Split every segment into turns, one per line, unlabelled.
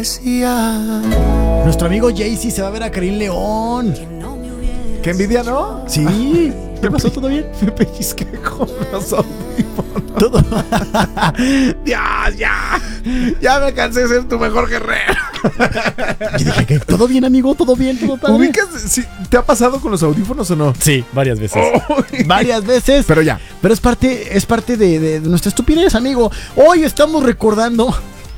Nuestro amigo Jay-Z se va a ver a Karim León.
Qué envidia, ¿no?
Sí. ¿Qué pasó? ¿Todo bien?
Me pellizqué con los audífonos.
Todo.
Dios, ya me cansé de ser tu mejor guerrero.
Yo dije que todo bien, amigo, todo bien, todo padre.
¿Ubicas? Sí, ¿te ha pasado con los audífonos o no?
Sí, varias veces. Varias veces.
Pero ya.
Pero es parte de nuestra estupidez, amigo. Hoy estamos recordando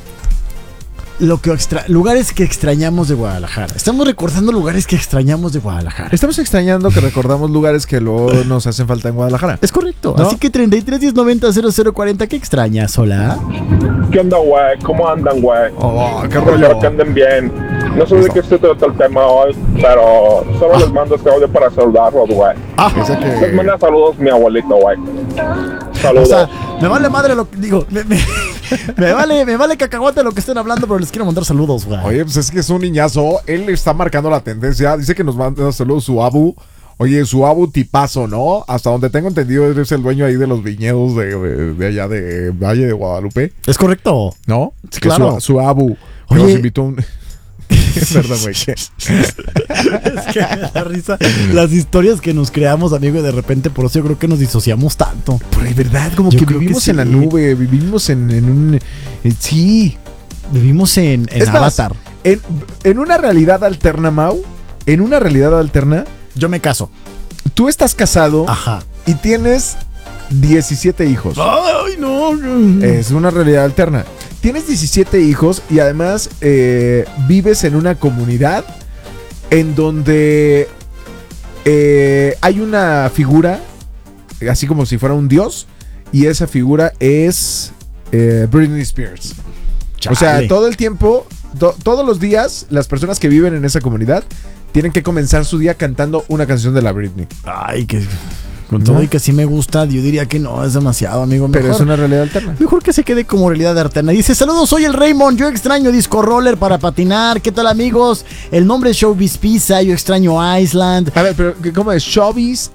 lugares que extrañamos de Guadalajara. Estamos recordando lugares que extrañamos de Guadalajara.
Estamos extrañando que recordamos lugares que luego nos hacen falta en Guadalajara.
Es correcto.
¿No?
Así que 33 10 90 0040. ¿Qué extrañas? Hola.
¿Qué onda, güey? ¿Cómo andan, güey?
Oh, qué
Espero
rollo.
que anden bien. No sé de qué se trata el tema hoy, pero solo les mando este audio para saludarlos, güey.
Ese que-
Les manda saludos mi abuelito, güey. Saludos.
O sea, me vale madre lo que digo. Me vale cacahuate lo que estén hablando, pero les quiero mandar saludos, güey.
Oye, pues es que es un niñazo. Él está marcando la tendencia. Dice que nos manda saludos su abu. Oye, su abu tipazo, ¿no? Hasta donde tengo entendido, es el dueño ahí de los viñedos de allá de Valle de Guadalupe,
Es correcto.
¿no?
Sí,
Que
claro.
Su abu. Que
Oye.
nos invitó un... Perdón, güey. ¿Qué?
Es que me da risa las historias que nos creamos, amigo, y de repente por eso yo creo que nos disociamos tanto.
Pero de verdad, como
Yo
que
creo que
vivimos
sí.
en la nube, vivimos en un... sí.
Vivimos en
Es más,
Avatar.
en una realidad alterna, Mau, en una realidad alterna,
Yo me caso.
tú estás casado
Ajá.
y tienes 17 hijos.
Ay, no.
Es una realidad alterna. Tienes 17 hijos y además vives en una comunidad en donde hay una figura, así como si fuera un dios, y esa figura es Britney Spears.
Chale.
O sea, todo el tiempo, todos los días, las personas que viven en esa comunidad tienen que comenzar su día cantando una canción de la Britney.
Ay, que con todo
¿No?
y que sí me gusta, yo diría que no, es demasiado, amigo.
Pero
Mejor,
es una realidad alterna.
mejor que se quede como realidad alterna. Dice, saludos, soy el Raymond, yo extraño Disco Roller para patinar. ¿Qué tal, amigos? El nombre es Showbiz Pizza, yo extraño Iceland.
A ver, pero ¿cómo es? Showbiz.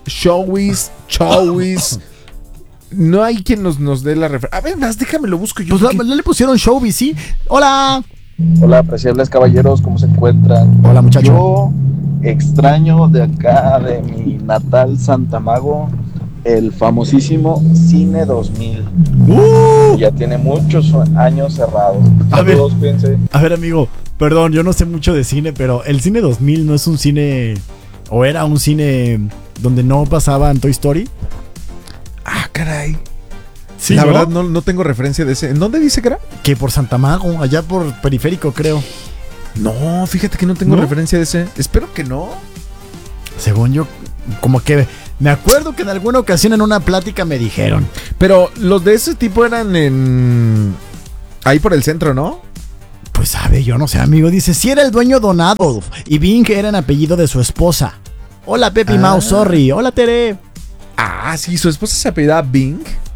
No hay quien nos dé la referencia. A ver, más, déjame lo busco yo.
Pues le pusieron Showbiz, ¿sí? Hola.
Hola, apreciables caballeros, ¿cómo se encuentran?
Hola, muchacho.
Yo extraño de acá, de mi natal Santa Mago, el famosísimo Cine 2000. Ya tiene muchos años cerrado.
A ver.
Saludos, cuídense.
A ver, amigo, perdón, yo no sé mucho de cine, pero el Cine 2000 no es un cine, o era un cine donde no pasaban Toy Story.
Ah, caray.
Sí,
la
¿no?
verdad no tengo referencia de ese. ¿En dónde dice que era?
Que por Santa Mago, allá por Periférico, creo.
No, fíjate que no tengo
¿No?
referencia de ese. Espero que no.
Según yo, como que me acuerdo que en alguna ocasión en una plática me dijeron.
Pero los de ese tipo eran en... ahí por el centro, ¿no?
Pues sabe, yo no sé, amigo. Dice, si era el dueño Don Adolf y Bing era en apellido de su esposa. Hola, Pepi Mau, sorry. Hola, Tere.
Ah, sí, su esposa se apellidaba Bing.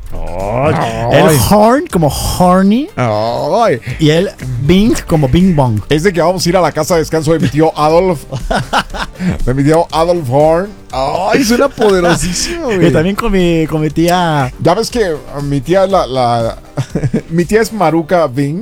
El Horn como Horny
Ay.
y el Bing como Bing Bong.
Es de que vamos a ir a la casa de descanso de mi tío Adolf. De mi tío Adolf Horn. Ay, suena poderosísimo,
Que
güey.
también con mi tía.
Ya ves que mi tía mi tía es Maruca Bing.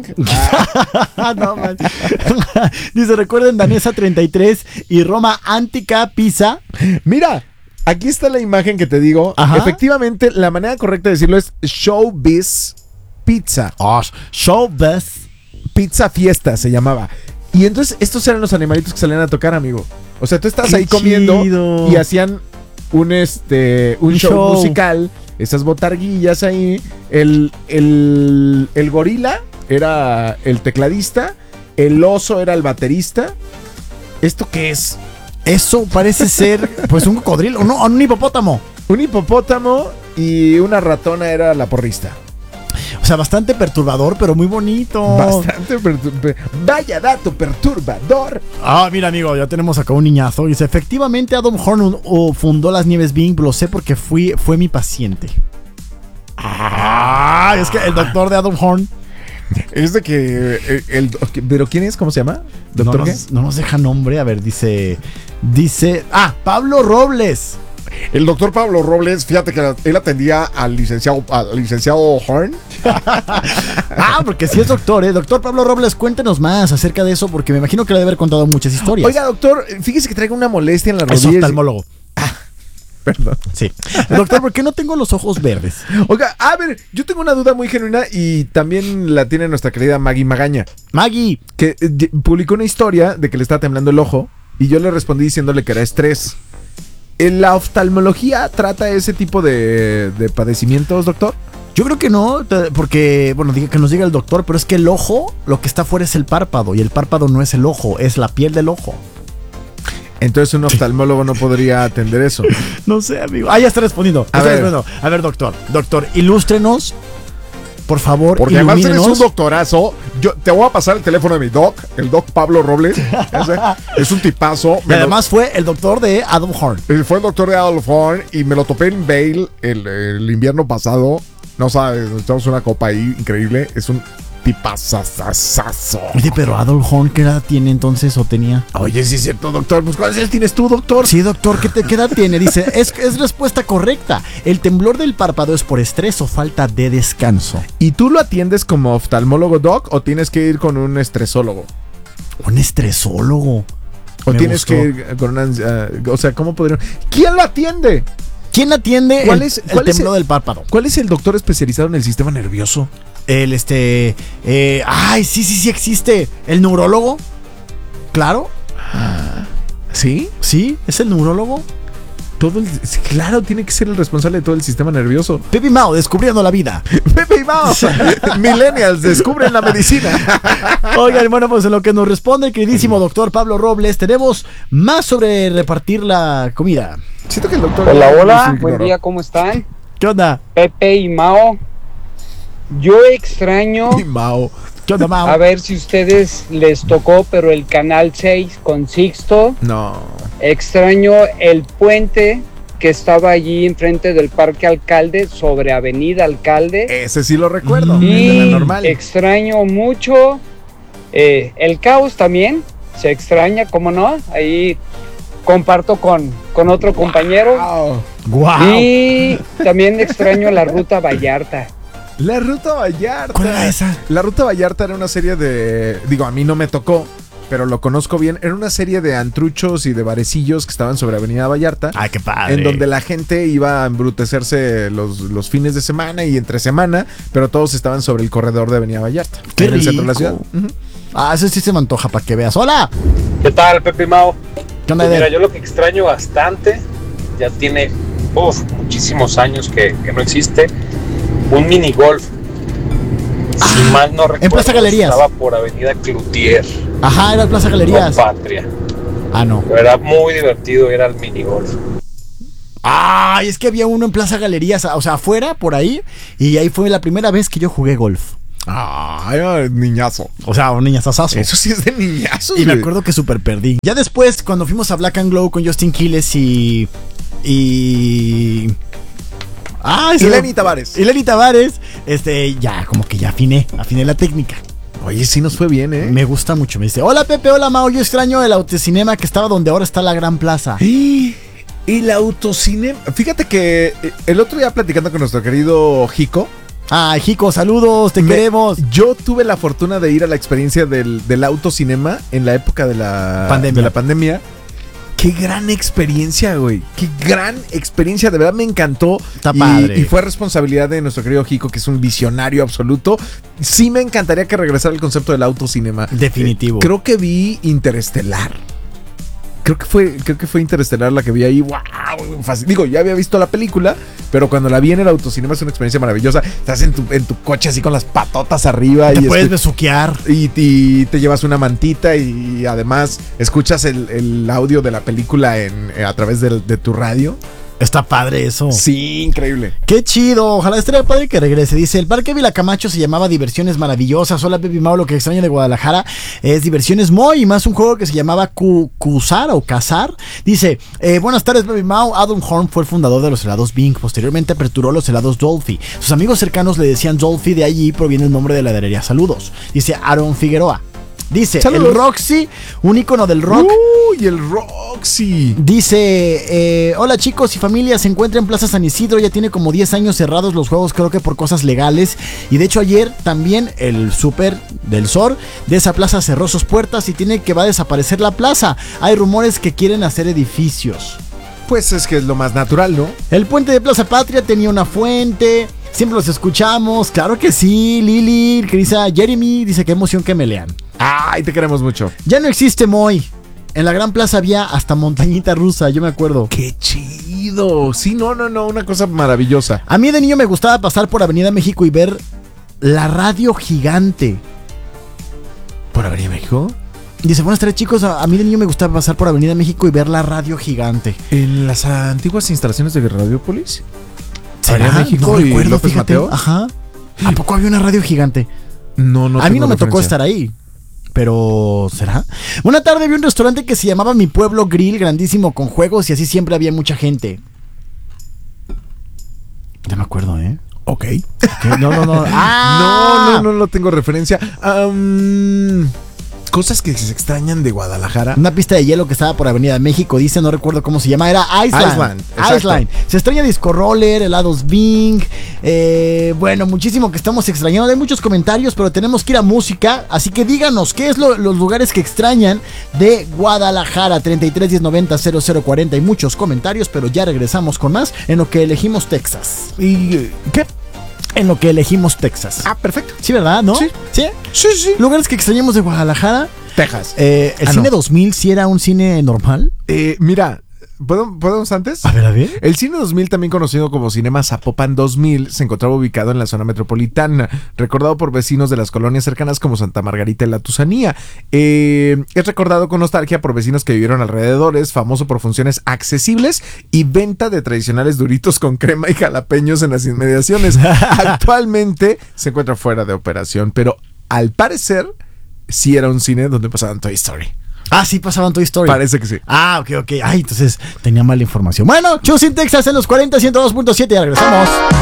No, man. Dice, recuerden Danesa 33 y Roma Antica Pisa.
Mira, aquí está la imagen que te digo.
Ajá.
Efectivamente, la manera correcta de decirlo es Showbiz Pizza.
Showbiz.
Pizza Fiesta se llamaba. Y entonces estos eran los animalitos que salían a tocar, amigo. O sea, tú estabas
¡Qué
ahí comiendo
chido!
y hacían un
Un
show
show.
musical, esas botarguillas ahí. El gorila era el tecladista, el oso era el baterista. ¿Esto qué es?
Eso parece ser, pues, un cocodrilo, no, un hipopótamo.
Un hipopótamo y una ratona era la porrista.
O sea, bastante perturbador, pero muy bonito.
Bastante vaya dato perturbador.
Ah, mira, amigo, ya tenemos acá un niñazo. Dice, efectivamente, Adam Horn fundó las Nieves Bing. Lo sé porque fue mi paciente. Ah, es que el doctor de Adam Horn
Es de que pero ¿quién es? ¿Cómo se llama? ¿Doctor qué?
no nos deja nombre. A ver, dice, Pablo Robles.
El doctor Pablo Robles, fíjate que él atendía al licenciado Horn.
Porque sí es doctor, ¿eh? Doctor Pablo Robles, cuéntenos más acerca de eso, porque me imagino que le debe haber contado muchas historias.
Oiga, doctor, fíjese que traigo una molestia en la rodilla.
Es oftalmólogo.
Perdón.
Sí. Doctor, ¿por qué no tengo los ojos verdes?
Oiga, a ver, yo tengo una duda muy genuina y también la tiene nuestra querida Maggie Magaña.
Maggie.
Que publicó una historia de que le estaba temblando el ojo y yo le respondí diciéndole que era estrés. ¿La oftalmología trata ese tipo de padecimientos, doctor?
Yo creo que no, porque, bueno, que nos diga el doctor, pero es que el ojo, lo que está afuera es el párpado, y el párpado no es el ojo, es la piel del ojo.
Entonces un oftalmólogo no podría atender eso.
No sé, amigo. Ya está respondiendo. A ver, doctor. Doctor, ilústrenos, por favor,
porque además
ilumínenos.
eres un doctorazo. Yo te voy a pasar el teléfono de mi doc, el doc Pablo Robles. Es un tipazo.
Y además fue el doctor de Adolf Horn.
Fue el doctor de Adolf Horn y me lo topé en Vail el invierno pasado. No sabes, nos echamos una copa ahí increíble. Es un tipazazazazo.
Oye, pero Adolf Horn, ¿qué edad tiene entonces o tenía?
Oye, sí es cierto, doctor. Pues ¿cuál edad tienes tú, doctor?
Sí, doctor, ¿qué edad tiene? Dice, es respuesta correcta. El temblor del párpado es por estrés o falta de descanso.
¿Y tú lo atiendes como oftalmólogo, doc, o tienes que ir con un estresólogo?
¿Un estresólogo?
¿O tienes que ir con una... o sea, ¿cómo podrían...? ¿Quién lo atiende?
¿Quién atiende el temblor del párpado?
¿Cuál es el doctor especializado en el sistema nervioso?
Sí existe. ¿El neurólogo? Claro.
¿Sí?
Sí, es el neurólogo.
Claro, tiene que ser el responsable de todo el sistema nervioso.
Pepe y Mao, descubriendo la vida.
Pepe y Mao. Millennials descubren la medicina.
Oigan, bueno, pues en lo que nos responde el queridísimo doctor Pablo Robles, tenemos más sobre repartir la comida.
Siento que el doctor...
Hola, buen día, ¿cómo están?
¿Qué onda?
Pepe y Mao. Yo extraño...
Y Mao.
¿Qué onda, Mao?
A ver si ustedes les tocó, pero el Canal 6 con Sixto.
No.
Extraño el puente que estaba allí enfrente del Parque Alcalde, sobre Avenida Alcalde.
Ese sí lo recuerdo.
Y
normal.
extraño mucho el caos también. Se extraña, ¿cómo no? Ahí comparto con otro compañero.
Wow.
Y también extraño la Ruta Vallarta.
La Ruta Vallarta.
¿Cuál era esa?
La Ruta Vallarta era una serie de... Digo, a mí no me tocó, pero lo conozco bien. Era una serie de antruchos y de barecillos que estaban sobre Avenida Vallarta.
¡Ay, qué padre!
En donde la gente iba a embrutecerse los fines de semana y entre semana, pero todos estaban sobre el corredor de Avenida Vallarta.
¡Qué
en el centro de la
rico!
ciudad.
Eso sí se me antoja para que veas. ¡Hola!
¿Qué tal, Pepe y Mao?
¿Qué onda,
Pues mira, yo lo que extraño bastante, ya tiene muchísimos años que no existe, un mini golf. Si mal no recuerdo,
en Plaza Galerías.
Estaba por Avenida Cloutier.
Ajá, era Plaza Galerías.
Con Patria.
No.
Pero era muy divertido, era el mini golf.
Es que había uno en Plaza Galerías, o sea, afuera, por ahí, y ahí fue la primera vez que yo jugué golf.
Niñazo.
O sea, un niñazazazo.
Eso sí es de niñazos.
Y me acuerdo que súper perdí. Ya después, cuando fuimos a Black and Glow con Justin Quiles y
Ileni Tavares.
Ya, como que ya afiné la técnica.
Oye, sí nos fue bien, ¿eh?
Me gusta mucho. Me dice, hola Pepe, hola Mao, yo extraño el autocinema que estaba donde ahora está la Gran Plaza.
El autocinema. Fíjate que el otro día platicando con nuestro querido Jico.
Jico, saludos, te queremos.
Yo tuve la fortuna de ir a la experiencia del autocinema en la época de la pandemia. Qué gran experiencia, güey. Qué gran experiencia. De verdad me encantó.
Está padre.
Y fue responsabilidad de nuestro querido Jico, que es un visionario absoluto. Sí me encantaría que regresara el concepto del autocinema.
Definitivo.
Creo que vi Interestelar. Creo que fue Interestelar la que vi ahí. ¡Wow! Digo, ya había visto la película, pero cuando la vi en el autocinema es una experiencia maravillosa. Estás en tu coche así con las patotas arriba.
Te puedes besuquear.
Y te llevas una mantita y además escuchas el audio de la película a través de tu radio.
Está padre eso.
Sí, increíble.
Qué chido. Ojalá estaría padre que regrese. Dice, el Parque Vilacamacho se llamaba Diversiones Maravillosas. Hola, Pepe y Mau, lo que extraño de Guadalajara es Diversiones Moy y más un juego que se llamaba Cuzar o Cazar. Dice, buenas tardes, Pepe y Mau. Adam Horn fue el fundador de los helados Bing. Posteriormente aperturó los helados Dolphy. Sus amigos cercanos le decían Dolphy, de allí proviene el nombre de la heladería. Saludos. Dice Aaron Figueroa. Dice,
Saludos.
el Roxy, un ícono del rock.
Uy, el Roxy.
Dice, hola chicos y familia, se encuentra en Plaza San Isidro, ya tiene como 10 años cerrados los juegos, creo que por cosas legales. Y de hecho ayer también el Super del SOR de esa plaza cerró sus puertas y tiene que va a desaparecer la plaza. Hay rumores que quieren hacer edificios.
Pues es que es lo más natural, ¿no?
El puente de Plaza Patria tenía una fuente. Siempre los escuchamos. Claro que sí. Lili, Crisa, Jeremy dice: qué emoción que me lean.
Ay, te queremos mucho.
Ya no existe Moy. En la Gran Plaza había hasta montañita rusa, yo me acuerdo.
¡Qué chido! Sí, no, una cosa maravillosa.
A mí de niño me gustaba pasar por Avenida México y ver la radio gigante.
¿Por Avenida México?
Dice, buenas tardes chicos, a mí de niño me gustaba pasar por Avenida México y ver la radio gigante.
¿En las antiguas instalaciones de Radiopolis?
¿Será?
¿Avenida México
No
y
recuerdo,
López
fíjate.
Mateos?
Ajá. ¿A poco había una radio gigante?
No
A mí
tengo
no me tocó
referencia.
estar ahí. Pero, ¿será? Una tarde vi un restaurante que se llamaba Mi Pueblo Grill, grandísimo, con juegos y así siempre había mucha gente. Ya me acuerdo, ¿eh?
Ok.
¿Qué? No. ¡Ah!
No tengo referencia. Cosas que se extrañan de Guadalajara.
Una pista de hielo que estaba por Avenida México, dice, no recuerdo cómo se llama, era Iceland.
exacto.
Se extraña Disco Roller, helados Bing. Bueno, muchísimo que estamos extrañando. Hay muchos comentarios, pero tenemos que ir a música. Así que díganos, ¿qué es los lugares que extrañan de Guadalajara? 33 10 90 0040. Hay muchos comentarios, pero ya regresamos con más en lo que elegimos Texas.
¿Y qué?
En lo que elegimos Texas.
Ah, perfecto.
Sí, ¿verdad? ¿No?
Sí.
¿Sí?
Sí.
Lugares que extrañamos de Guadalajara.
Texas.
¿El cine
no.
2000 sí era un cine normal?
Mira, ¿podemos antes?
A ver.
El Cine 2000, también conocido como Cinema Zapopan 2000, se encontraba ubicado en la zona metropolitana, recordado por vecinos de las colonias cercanas como Santa Margarita y La Tusanía. Es recordado con nostalgia por vecinos que vivieron alrededor, es famoso por funciones accesibles y venta de tradicionales duritos con crema y jalapeños en las inmediaciones. Actualmente se encuentra fuera de operación, pero al parecer sí era un cine donde pasaban Toy Story.
Ah, sí pasaban Toy Story.
Parece que sí.
Ah, ok. Ay, entonces tenía mala información. Bueno, Choosing Texas en los 40, 102.7, ya regresamos.